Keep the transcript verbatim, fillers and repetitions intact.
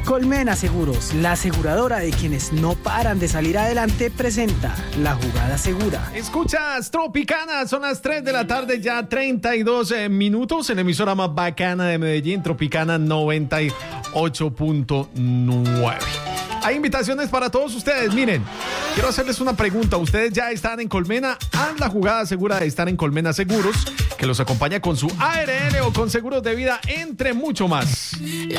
Colmena Seguros, la aseguradora de quienes no paran de salir adelante, presenta La Jugada Segura. Escuchas Tropicana, son las tres de la tarde, ya treinta y dos eh, minutos en la emisora más bacana de Medellín, Tropicana noventa y ocho punto nueve. Hay invitaciones para todos ustedes. Miren, quiero hacerles una pregunta. ¿Ustedes ya están en Colmena? Haz la jugada segura de estar en Colmena Seguros, que los acompaña con su A R L o con seguros de vida, entre mucho más.